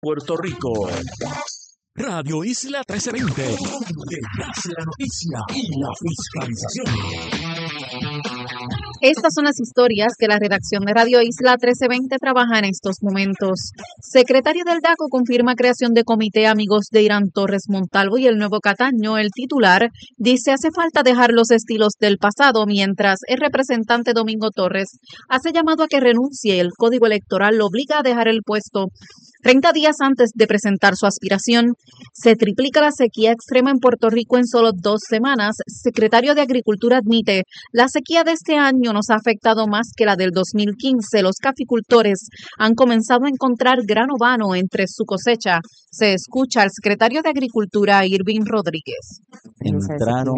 Puerto Rico. Radio Isla 1320, donde nace la noticia y la fiscalización. Estas son las historias que la redacción de Radio Isla 1320 trabaja en estos momentos. Secretario del DACO confirma creación de comité Amigos de Irán Torres Montalvo y el Nuevo Cataño. El titular dice hace falta dejar los estilos del pasado, mientras el representante Domingo Torres hace llamado a que renuncie. El Código Electoral lo obliga a dejar el puesto 30 días antes de presentar su aspiración. Se triplica la sequía extrema en Puerto Rico en solo 2 semanas. Secretario de Agricultura admite, la sequía de este año nos ha afectado más que la del 2015. Los caficultores han comenzado a encontrar grano vano entre su cosecha. Se escucha al secretario de Agricultura, Irving Rodríguez. Entraron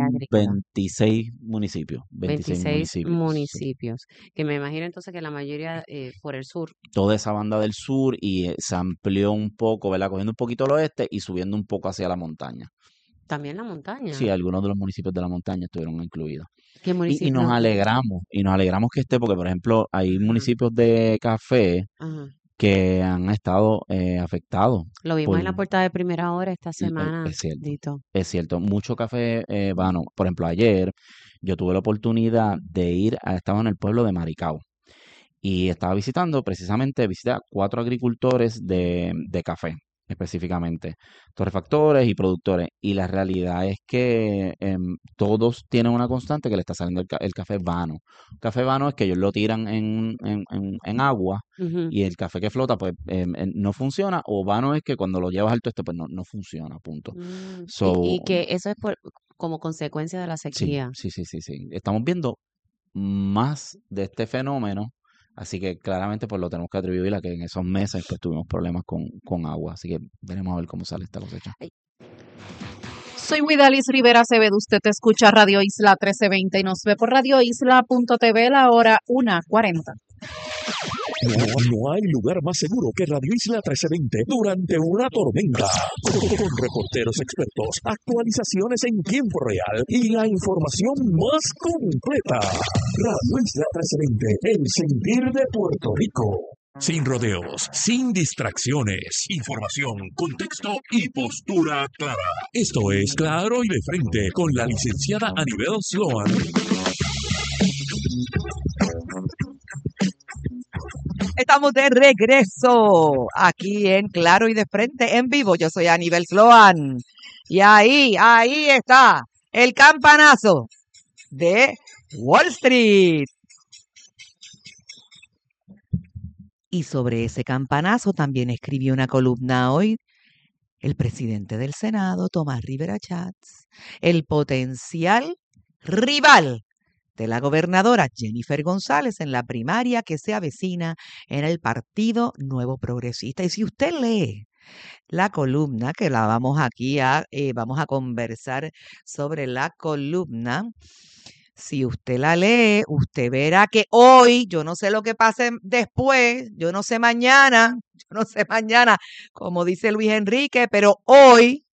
26 municipios. 26 municipios. Que me imagino entonces que la mayoría por el sur. Toda esa banda del sur y se amplió un poco, ¿verdad? Cogiendo un poquito el oeste y subiendo un poco hacia la montaña. ¿También la montaña? Sí, algunos de los municipios de la montaña estuvieron incluidos. ¿Qué municipios? Y nos alegramos que esté, porque por ejemplo hay municipios de café que han estado afectados. Lo vimos en la portada de Primera Hora esta semana. Es cierto. Mucho café vano. Por ejemplo, ayer yo tuve la oportunidad de ir, estaba en el pueblo de Maricao y estaba visité a 4 agricultores de café, específicamente, torrefactores y productores, y la realidad es que todos tienen una constante que le está saliendo el café vano. Café vano es que ellos lo tiran en agua y el café que flota pues no funciona, o vano es que cuando lo llevas al tueste pues no funciona, punto. Y que eso es como consecuencia de la sequía. Sí. Estamos viendo más de este fenómeno. Así que claramente pues lo tenemos que atribuir a que en esos meses pues tuvimos problemas con agua. Así que veremos a ver cómo sale esta cosecha. Soy Widalis Rivera Acevedo. Usted te escucha Radio Isla 1320 y nos ve por radioisla.tv la hora 1:40. No hay lugar más seguro que Radio Isla 1320 durante una tormenta. Con reporteros expertos, actualizaciones en tiempo real y la información más completa. Radio Isla 1320, el sentir de Puerto Rico. Sin rodeos, sin distracciones, información, contexto y postura clara. Esto es Claro y de Frente con la licenciada Anibel Sloan. Estamos de regreso aquí en Claro y de Frente en vivo. Yo soy Anibel Sloan. Y ahí está el campanazo de Wall Street. Y sobre ese campanazo también escribió una columna hoy el presidente del Senado, Tomás Rivera Chats, el potencial rival de la gobernadora Jennifer González en la primaria que se avecina en el Partido Nuevo Progresista. Y si usted lee la columna, que la vamos a conversar sobre la columna, si usted la lee, usted verá que hoy, yo no sé lo que pase después, yo no sé mañana, como dice Luis Enrique, pero hoy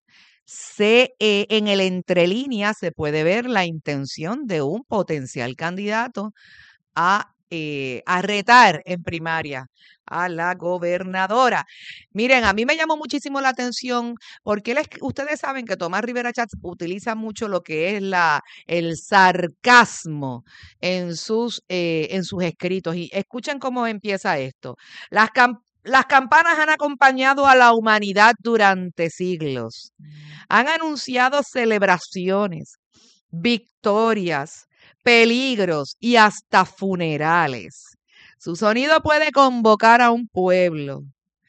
en el entrelínea se puede ver la intención de un potencial candidato a retar en primaria a la gobernadora. Miren, a mí me llamó muchísimo la atención porque ustedes saben que Tomás Rivera Chats utiliza mucho lo que es el sarcasmo en sus escritos. Y escuchen cómo empieza esto. Las campanas han acompañado a la humanidad durante siglos. Han anunciado celebraciones, victorias, peligros y hasta funerales. Su sonido puede convocar a un pueblo,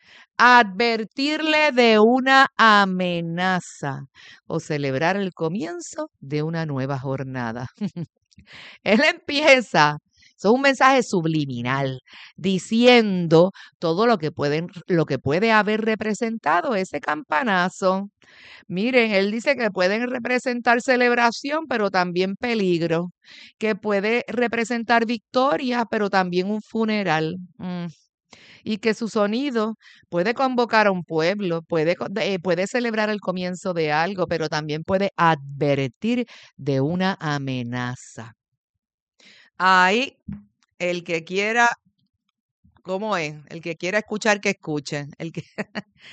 advertirle de una amenaza o celebrar el comienzo de una nueva jornada. Él empieza, es un mensaje subliminal, diciendo todo lo que puede haber representado ese campanazo. Miren, él dice que pueden representar celebración, pero también peligro, que puede representar victoria, pero también un funeral. Y que su sonido puede convocar a un pueblo, puede celebrar el comienzo de algo, pero también puede advertir de una amenaza. Ahí, el que quiera, ¿cómo es? El que quiera escuchar, que escuche.